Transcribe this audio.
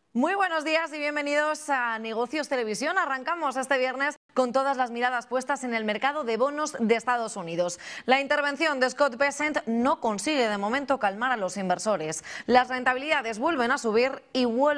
Muy buenos días y bienvenidos a Negocios Televisión. Arrancamos este viernes con todas las miradas puestas en el mercado de bonos de Estados Unidos. La intervención de Scott Bessent no consigue de momento calmar a los inversores. Las rentabilidades vuelven a subir y vuelven